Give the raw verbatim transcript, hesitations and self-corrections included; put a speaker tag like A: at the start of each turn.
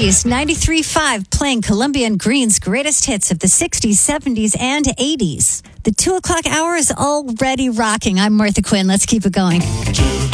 A: Oldies, ninety-three point five, playing Columbia and Green's greatest hits of the sixties, seventies, and eighties. The two o'clock hour is already rocking. I'm Martha Quinn. Let's keep it going.